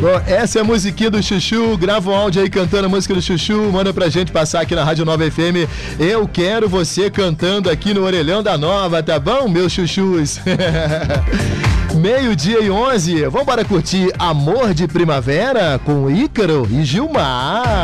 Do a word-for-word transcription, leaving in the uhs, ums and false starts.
Bom, essa é a musiquinha do Chuchu. Grava um áudio aí cantando a música do Chuchu. Manda pra gente passar aqui na Rádio Nova F M. Eu quero você cantando aqui no Orelhão da Nova, tá bom, meus chuchus? Meio-dia e onze. Vamos para curtir Amor de Primavera com Ícaro e Gilmar.